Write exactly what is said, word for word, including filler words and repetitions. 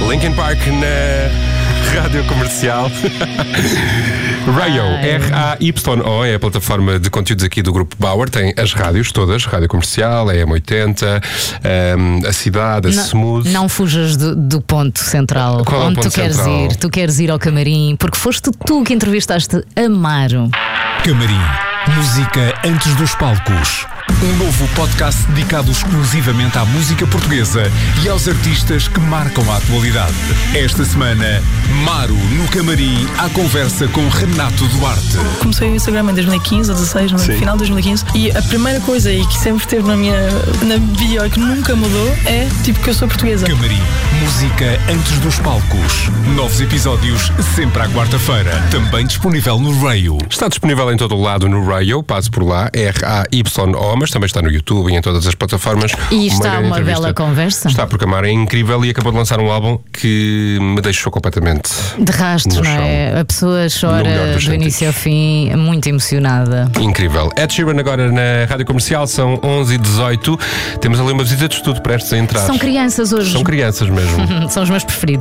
Linkin Park na Rádio Comercial. Rayo, R A Y O, é a plataforma de conteúdos aqui do Grupo Bauer. Tem as rádios todas, Rádio Comercial, a M oitenta, um, a Cidade, a não, Smooth. Não fujas do, do ponto central. Qual é o onde ponto tu queres central? ir. Tu queres ir ao camarim, porque foste tu que entrevistaste Amaro. Camarim, música antes dos palcos. Um novo podcast dedicado exclusivamente à música portuguesa e aos artistas que marcam a atualidade. Esta semana, Maro no Camarim, à conversa com Renato Duarte. Comecei o Instagram em dois mil e quinze ou dezasseis, no Sim. final de dois mil e quinze, e a primeira coisa, e que sempre esteve na minha na bio e que nunca mudou, é tipo que eu sou portuguesa. Camarim, música antes dos palcos. Novos episódios sempre à quarta-feira. Também disponível no Rayo. Está disponível em todo o lado no Rayo, passe por lá, R A Y O, mas também está no YouTube e em todas as plataformas. E está grande uma entrevista. bela conversa. Está, porque a Mara é incrível e acabou de lançar um álbum que me deixou completamente De rastros, no não é? chão. A pessoa No chora melhor do dos início ao sentidos. fim, muito emocionada. incrível. Ed Sheeran agora na Rádio Comercial, são onze e dezoito. Temos ali uma visita de estudo prestes a entrar. São crianças hoje. São crianças mesmo. São os meus preferidos.